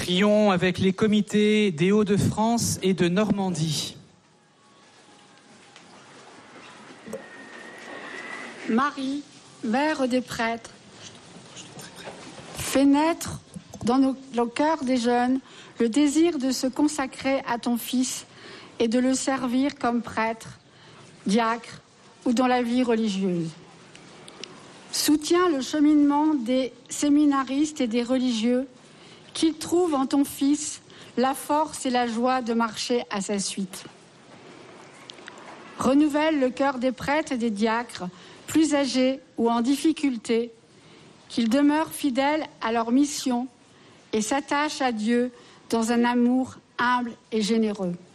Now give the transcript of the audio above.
Prions avec les comités des Hauts-de-France et de Normandie. Marie, Mère des prêtres, fais naître dans le cœur des jeunes le désir de se consacrer à ton Fils et de le servir comme prêtre, diacre ou dans la vie religieuse. Soutiens le cheminement des séminaristes et des religieux, qu'ils trouvent en ton Fils la force et la joie de marcher à sa suite. Renouvelle le cœur des prêtres et des diacres, plus âgés ou en difficulté, qu'ils demeurent fidèles à leur mission et s'attachent à Dieu dans un amour humble et généreux.